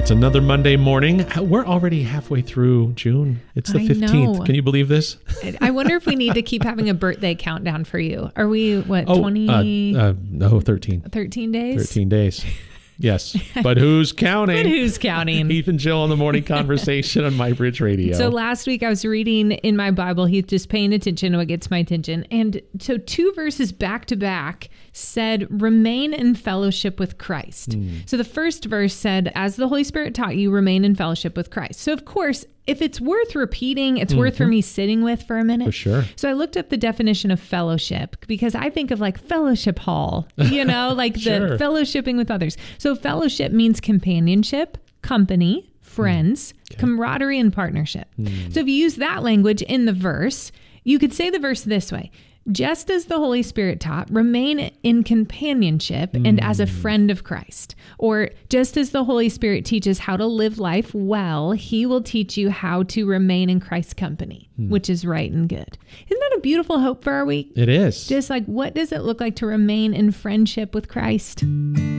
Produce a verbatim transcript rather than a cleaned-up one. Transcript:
It's another Monday morning. We're already halfway through June. It's the I fifteenth. know. Can you believe this? I wonder if we need to keep having a birthday countdown for you. Are we, what, Oh, twenty? uh, uh, no, thirteen. thirteen days? thirteen days. Yes. But who's counting? But who's counting? Heath and Jill on the morning conversation on My Bridge Radio. So last week I was reading in my Bible, Heath, just paying attention to what gets my attention. And so two verses back to back said, remain in fellowship with Christ. Mm. So the first verse said, as the Holy Spirit taught you, remain in fellowship with Christ. So of course, if it's worth repeating, it's mm-hmm. worth for me sitting with for a minute. For sure. So I looked up the definition of fellowship because I think of like fellowship hall, you know, like Sure. the fellowshipping with others. So fellowship means companionship, company, friends, mm. okay. camaraderie, and partnership. Mm. So if you use that language in the verse, you could say the verse this way. Just as the Holy Spirit taught, remain in companionship mm. and as a friend of Christ. Or just as the Holy Spirit teaches how to live life well, he will teach you how to remain in Christ's company, mm. which is right and good. Isn't that a beautiful hope for our week? It is. Just like, what does it look like to remain in friendship with Christ?